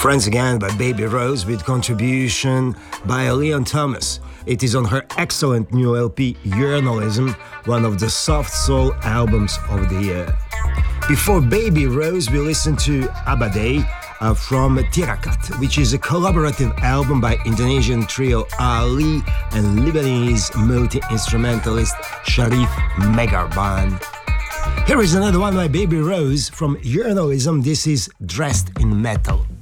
Friends Again by Baby Rose with contribution by Leon Thomas. It is on her excellent new LP Journalism, one of the soft soul albums of the year. Before Baby Rose, we listened to Abadei from Tirakat, which is a collaborative album by Indonesian trio Ali and Lebanese multi-instrumentalist Sharif Megarban. Here is another one by Baby Rose from Journalism. This is Dressed in Metal.